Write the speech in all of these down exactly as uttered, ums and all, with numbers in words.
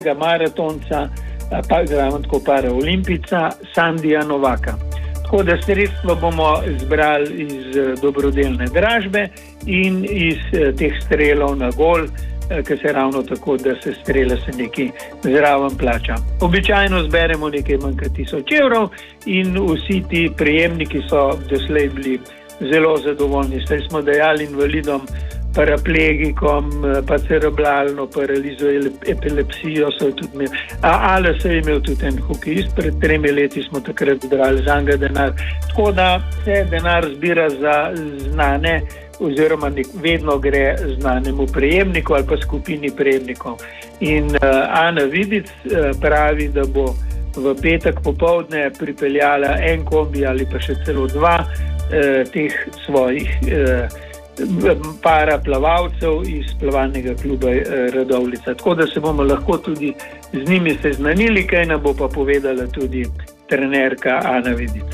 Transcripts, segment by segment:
maratonca, pa zraven tako paraolimpica Sandija Novaka. Tako da sredstva bomo zbrali iz dobrodelne dražbe in iz teh strelov na gol, ki se ravno tako, da se strela se nekaj zraven plača. Običajno zberemo nekaj manj kot tisoč evrov in vsi ti prejemniki so doslej bili zelo zadovoljni. Saj smo dajali invalidom, paraplegikom, pa cerebralno paralizo, epilepsijo so tudi imeli. Ali so imeli tudi en hokejist, pred tremi leti smo takrat zbrali za njega denar. Tako da se denar zbira za znane, oziroma nek, vedno gre znanemu prejemniku ali pa skupini prejemnikov. In uh, Ana Vidic uh, pravi, da bo v petek popoldne pripeljala en kombi ali pa še celo dva uh, teh svojih uh, para plavalcev iz plavalnega kluba Radovljica. Tako da se bomo lahko tudi z njimi seznanili, kaj nam bo pa povedala tudi trenerka Ana Vidic.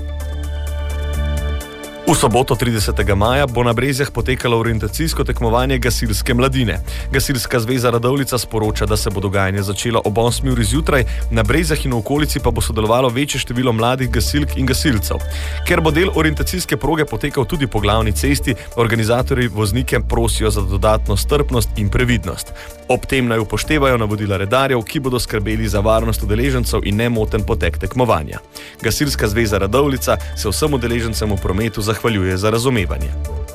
V soboto tridesetega maja bo na Brezjah potekalo orientacijsko tekmovanje gasilske mladine. Gasilska zveza Radovljica sporoča, da se bo dogajanje začelo ob osmi uri zjutraj, na Brezjah in v okolici pa bo sodelovalo večje število mladih gasilk in gasilcev. Ker bo del orientacijske proge potekal tudi po glavni cesti, organizatorji voznike prosijo za dodatno strpnost in previdnost. Ob tem naj upoštevajo navodila redarjev, ki bodo skrbeli za varnost udeležencev in nemoten potek tekmovanja. Gasilska zveza Radovljica se vsem udeležencem v prometu zahvaljuje za razumevanje.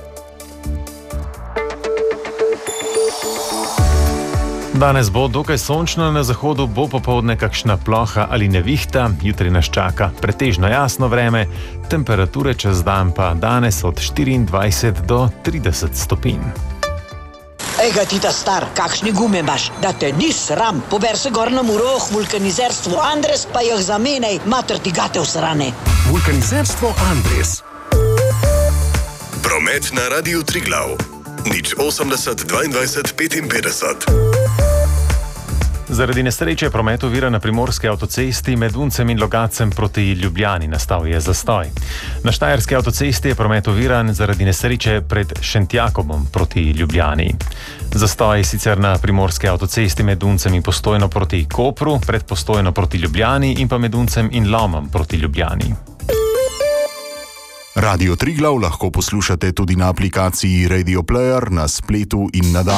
Danes bo dokaj sončno, na zahodu bo popoldne kakšna ploha ali nevihta, jutri nas čaka pretežno jasno vreme, temperature čez dan pa danes od štiriindvajset do trideset stopinj. Ega ti ta star, kakšni gume imaš, da te ni sram, pober se gor na Muroh, vulkanizerstvo Andres, pa jih zamenej, mater ti gate v srane. Vulkanizerstvo Andres. Promet na Radiu Triglav. Nič osemdeset dvaindvajset petinpetdeset. Zaradi nesreče promet ovira na primorski avtocesti med Uncem in Logacem proti Ljubljani. Nastal je zastoj. Na štajerski avtocesti je promet oviran zaradi nesreče pred Šentjakobom proti Ljubljani. Zastoj je sicer na primorski avtocesti med Uncem in Postojno proti Kopru, pred Postojno proti Ljubljani in pa med Uncem in Lomom proti Ljubljani. Radio Triglav lahko poslušate tudi na aplikaciji Radio Player, na spletu in na